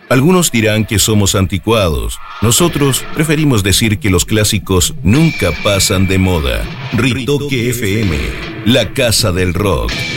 Algunos dirán que somos anticuados. Nosotros preferimos decir que los clásicos nunca pasan de moda. Ritoque FM, la casa del rock.